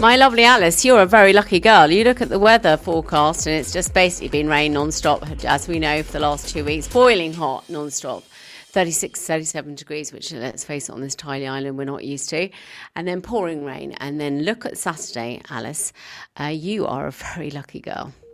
My lovely Alice, you're a very lucky girl. You look at the weather forecast and it's just basically been rain non-stop, as we know, for the last 2 weeks. Boiling hot non-stop. 36, 37 degrees, which, let's face it, on this tiny island we're not used to. And then pouring rain. And then look at Saturday, Alice. You are a very lucky girl.